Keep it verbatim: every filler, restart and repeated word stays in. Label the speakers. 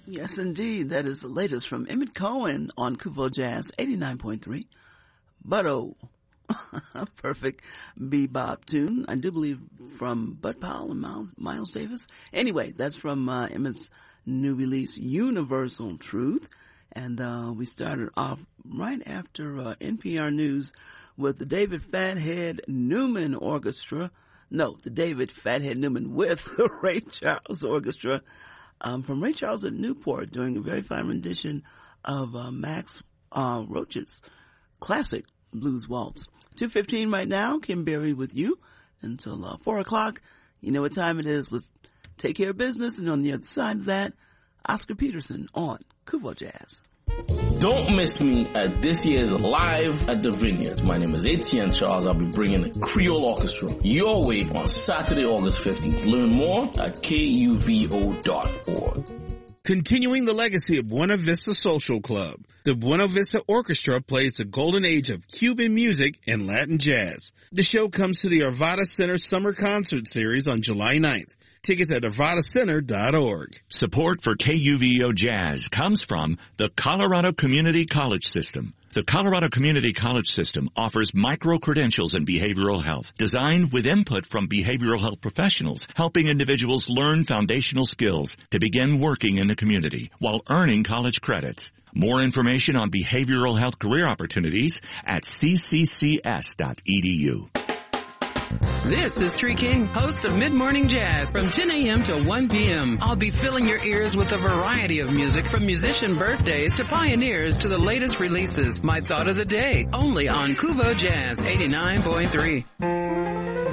Speaker 1: Yes, indeed. That is the latest from Emmett Cohen on Kuvo Jazz eighty-nine point three. Butto. Perfect bebop tune. I do believe from Bud Powell and Miles, Miles Davis. Anyway, that's from uh, Emmett's new release, Universal Truth. And uh, we started off right after uh, N P R News with the David Fathead Newman Orchestra. No, the David Fathead Newman with the Ray Charles Orchestra um, from Ray Charles at Newport, doing a very fine rendition of uh, Max uh, Roach's classic blues waltz. two fifteen right now. Kim Berry with you until uh, four o'clock. You know what time it is. Let's take care of business. And on the other side of that, Oscar Peterson on Kuvo Jazz.
Speaker 2: Don't miss me at this year's Live at the Vineyard. My name is Etienne Charles. I'll be bringing the Creole Orchestra your way on Saturday, August fifteenth. Learn more at K U V O dot org.
Speaker 3: Continuing the legacy of Buena Vista Social Club, the Buena Vista Orchestra plays the golden age of Cuban music and Latin jazz. The show comes to the Arvada Center Summer Concert Series on July ninth. Tickets at arvada center dot org.
Speaker 4: Support for K U V O Jazz comes from the Colorado Community College System. The Colorado Community College System offers micro-credentials in behavioral health, designed with input from behavioral health professionals, helping individuals learn foundational skills to begin working in the community while earning college credits. More information on behavioral health career opportunities at c c c s dot e d u.
Speaker 5: This is Tree King, host of Mid-Morning Jazz from ten a.m. to one p.m. I'll be filling your ears with a variety of music from musician birthdays to pioneers to the latest releases. My thought of the day, only on Kuvo Jazz eighty-nine point three.